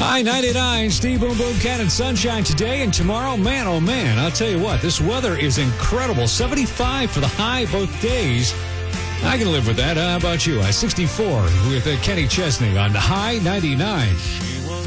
High 99, Steve Boom Boom Cat and sunshine today and tomorrow. Man, oh man, I'll tell you what, this weather is incredible. 75 for the high both days. I can live with that. How about you? 64 with Kenny Chesney on the High 99.